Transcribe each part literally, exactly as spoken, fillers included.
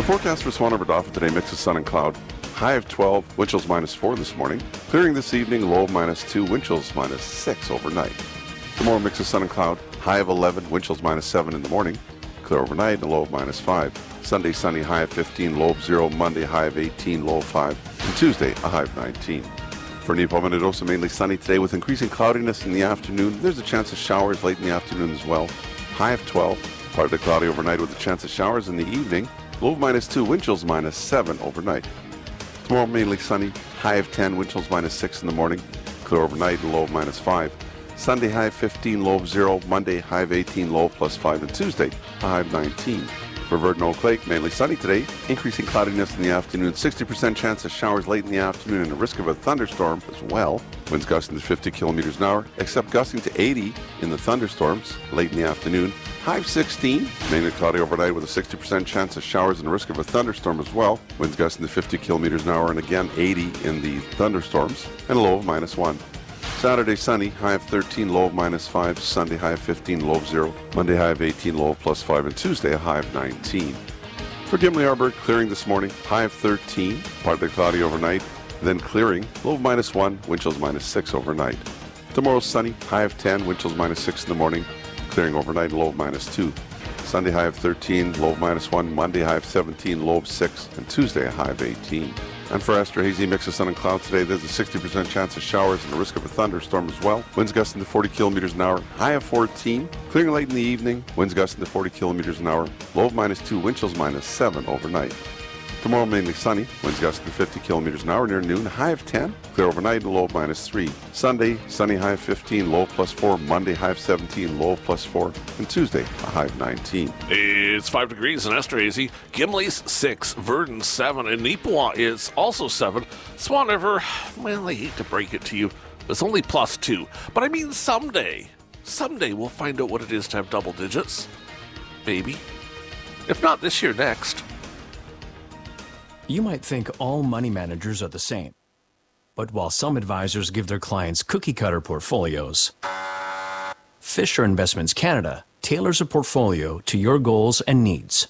forecast for Swan River Dauphin today, mix of sun and cloud. High of twelve, wind chills minus four this morning. Clearing this evening, low of minus two, wind chills minus six overnight. Tomorrow, mix of sun and cloud. High of eleven, wind chills minus seven in the morning. Clear overnight, and low of minus five. Sunday, sunny, high of fifteen, low of zero. Monday, high of eighteen, low of five. And Tuesday, a high of nineteen. For Nepo Minnedosa, mainly sunny today with increasing cloudiness in the afternoon. There's a chance of showers late in the afternoon as well. High of twelve, partly cloudy overnight with a chance of showers in the evening. Low of minus two, wind chills minus seven overnight. Tomorrow, mainly sunny, high of ten, wind chills minus six in the morning. Clear overnight and low of minus five. Sunday, high of fifteen, low of zero. Monday, high of eighteen, low of plus five. And Tuesday, a high of nineteen. For Verdun Oak Lake, mainly sunny today, increasing cloudiness in the afternoon, sixty percent chance of showers late in the afternoon and a risk of a thunderstorm as well. Winds gusting to fifty kilometers an hour, except gusting to eighty in the thunderstorms late in the afternoon. High of sixteen, mainly cloudy overnight with a sixty percent chance of showers and a risk of a thunderstorm as well. Winds gusting to fifty kilometers an hour and again eighty in the thunderstorms and a low of minus one. Saturday, sunny, high of thirteen, low of minus five. Sunday, high of fifteen, low of zero. Monday, high of eighteen, low of plus five. And Tuesday, a high of nineteen. For Gimli Arbor, clearing this morning, high of thirteen, partly cloudy overnight. Then clearing, low of minus one, wind chills minus six overnight. Tomorrow, sunny, high of ten, wind chills minus six in the morning. Clearing overnight, low of minus two. Sunday, high of thirteen, low of minus one. Monday, high of seventeen, low of six. And Tuesday, a high of eighteen. And for Esterhazy, mix of sun and cloud today, there's a sixty percent chance of showers and a risk of a thunderstorm as well. Winds gusting to forty kilometers an hour, high of fourteen. Clearing late in the evening, winds gusting to forty kilometers an hour, low of minus two, wind chills minus seven overnight. Tomorrow, mainly sunny, winds gusting to fifty kilometers an hour near noon, high of ten. Clear overnight and low of minus three. Sunday, sunny, high of fifteen, low of plus four. Monday, high of seventeen, low of plus four. And Tuesday, a high of nineteen. It's five degrees in Esterhazy. Gimli's six, Verdun seven, and Neepawa is also seven. Swan River, well, I hate to break it to you, it's only plus two. But I mean, someday, someday we'll find out what it is to have double digits. Maybe. If not this year, next. You might think all money managers are the same. But while some advisors give their clients cookie-cutter portfolios, Fisher Investments Canada tailors a portfolio to your goals and needs.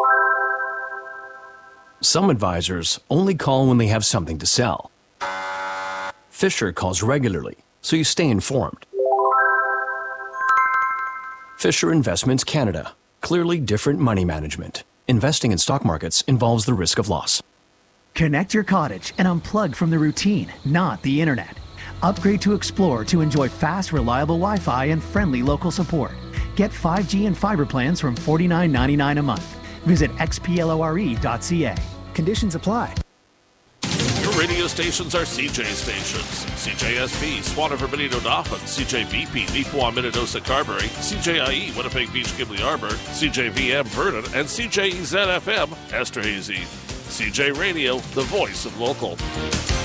Some advisors only call when they have something to sell. Fisher calls regularly, so you stay informed. Fisher Investments Canada. Clearly different money management. Investing in stock markets involves the risk of loss. Connect your cottage and unplug from the routine, not the internet. Upgrade to Explore to enjoy fast, reliable Wi-Fi and friendly local support. Get five G and fiber plans from forty-nine ninety-nine a month. Visit x p lore dot c a. Conditions apply. Your radio stations are C J stations. C J S P, Swan River Benito Dauphin, C J V P, Neepawa Minnedosa Carberry, C J I E, Winnipeg Beach Gimli Arbor, C J V M Verdun, and C J E Z F M Esterhazy. C J Radio, the voice of local.